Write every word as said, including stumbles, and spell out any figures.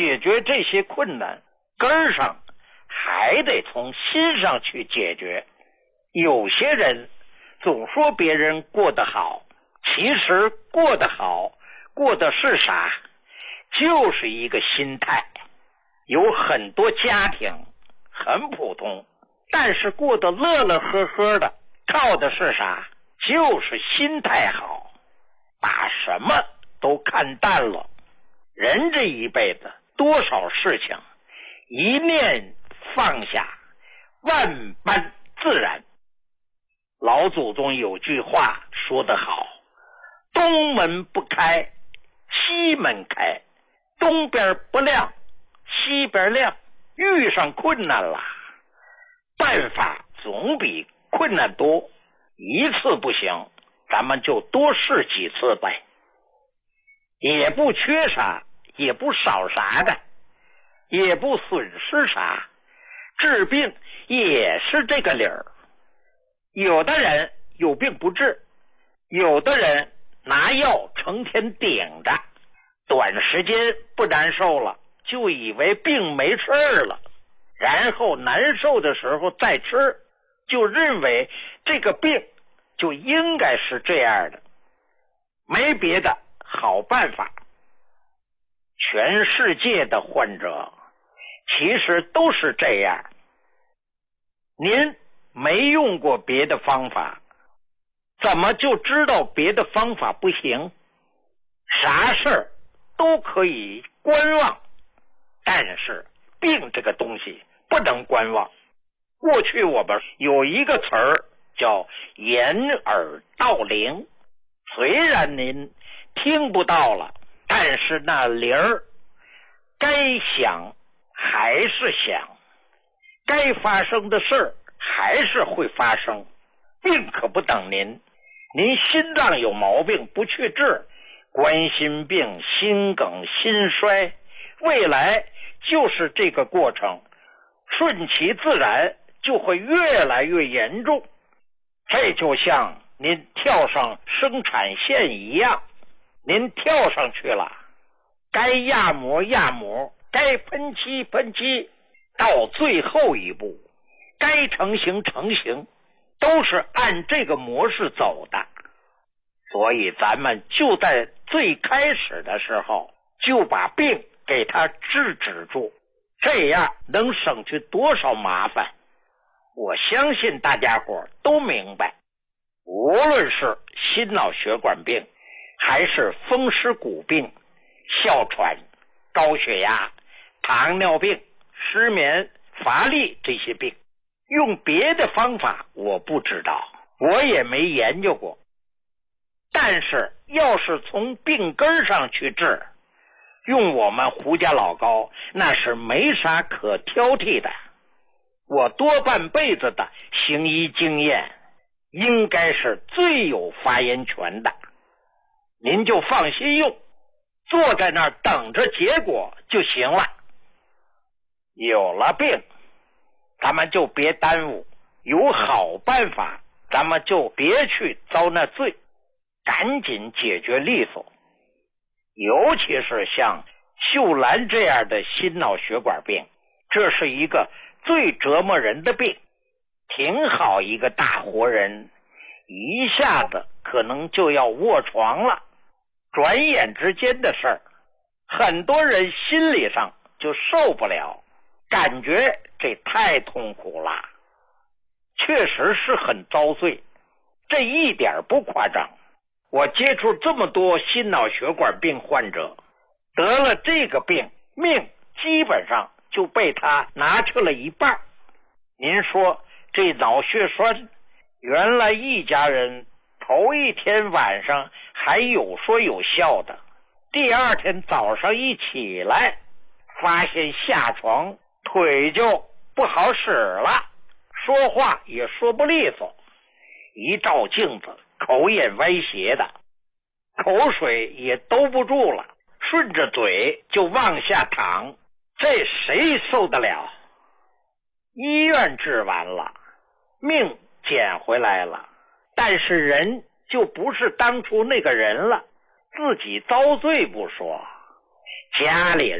解决这些困难，根儿上还得从心上去解决。有些人总说别人过得好，其实过得好，过的是啥？就是一个心态。有很多家庭很普通，但是过得乐乐呵呵的，靠的是啥？就是心态好，把什么都看淡了。人这一辈子多少事情，一念放下，万般自然。老祖宗有句话说得好，东门不开，西门开，东边不亮，西边亮。遇上困难了，办法总比困难多，一次不行，咱们就多试几次呗。也不缺啥，也不少啥的，也不损失啥，治病也是这个理儿。有的人有病不治，有的人拿药成天顶着，短时间不难受了，就以为病没事了，然后难受的时候再吃，就认为这个病就应该是这样的，没别的好办法。全世界的患者其实都是这样。您没用过别的方法，怎么就知道别的方法不行？啥事儿都可以观望，但是病这个东西不能观望。过去我们有一个词儿叫掩耳盗铃，虽然您听不到了，但是那铃儿该响还是响，该发生的事儿还是会发生。病可不等您，您心脏有毛病不去治，冠心病、心梗、心衰，未来就是这个过程，顺其自然就会越来越严重。这就像您跳上生产线一样，您跳上去了，该压模压模，该喷漆喷漆，到最后一步该成型成型，都是按这个模式走的。所以咱们就在最开始的时候就把病给它制止住，这样能省去多少麻烦。我相信大家伙都明白，无论是心脑血管病，还是风湿骨病、哮喘、高血压、糖尿病、失眠、乏力这些病，用别的方法我不知道，我也没研究过。但是要是从病根上去治，用我们胡家老高那是没啥可挑剔的。我多半辈子的行医经验，应该是最有发言权的。您就放心用，坐在那儿等着结果就行了。有了病，咱们就别耽误，有好办法，咱们就别去遭那罪，赶紧解决利索。尤其是像秀兰这样的心脑血管病，这是一个最折磨人的病。挺好一个大活人，一下子可能就要卧床了，转眼之间的事儿，很多人心理上就受不了，感觉这太痛苦了。确实是很遭罪，这一点不夸张。我接触这么多心脑血管病患者，得了这个病，命基本上就被他拿去了一半。您说这脑血栓，原来一家人头一天晚上还有说有笑的，第二天早上一起来，发现下床腿就不好使了，说话也说不利索，一照镜子口眼歪斜的，口水也兜不住了，顺着嘴就往下淌，这谁受得了？医院治完了，命捡回来了，但是人就不是当初那个人了，自己遭罪不说，家里